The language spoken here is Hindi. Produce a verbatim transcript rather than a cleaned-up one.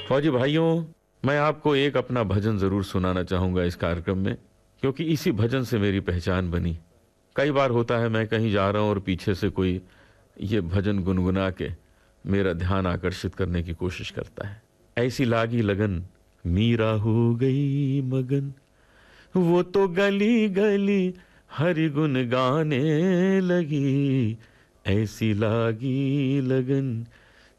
फौजी भाइयों, मैं आपको एक अपना भजन जरूर सुनाना चाहूंगा इस कार्यक्रम में, क्योंकि इसी भजन से मेरी पहचान बनी। कई बार होता है मैं कहीं जा रहा हूं और पीछे से कोई ये भजन गुनगुना के मेरा ध्यान आकर्षित करने की कोशिश करता है। ऐसी लागी लगन, मीरा हो गई मगन, वो तो गली गली हरि गुन गाने लगी। ऐसी लागी लगन,